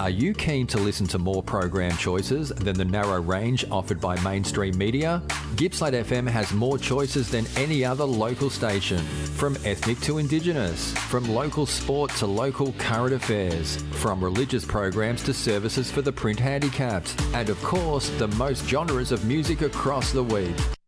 Are you keen to listen to more program choices than the narrow range offered by mainstream media? Gippsland FM has more choices than any other local station. From ethnic to Indigenous, from local sport to local current affairs, from religious programs to services for the print handicapped, and of course, the most genres of music across the week.